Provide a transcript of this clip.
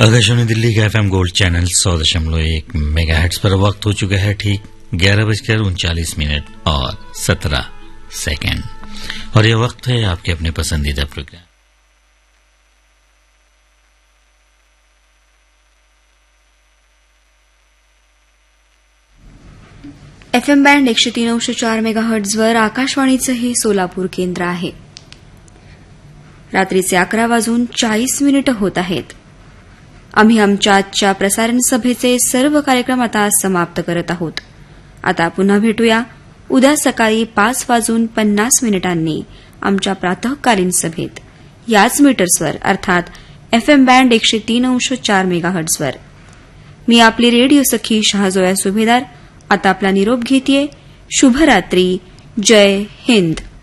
आकाशवाणी दिल्ली का FM gold channel 100.1 megahertz पर वक्त हो चुका है ठीक 11:39 और 17 सेकंड और यह वक्त है आपके अपने पसंदीदा प्रोग्राम FM बँड 103.4 मेगाहर्ट्झवर आकाशवाणीचं हे सोलापूर केंद्र आहे. रात्रीचे 11:40 होत आहेत. आम्ही आमच्या आजच्या प्रसारण सभेचे सर्व कार्यक्रम आता समाप्त करत आहोत. आता पुन्हा भेटूया उद्या सकाळी 5:50 आमच्या प्रातःकालीन सभेत याच मीटर्सवर अर्थात FM बँड 103.4 मेगाहर्ट्झवर. मी आपली रेडिओ सखी शहाजोया सुभेदार आता आपला निरोप घेतेय. शुभरात्री. जय हिंद.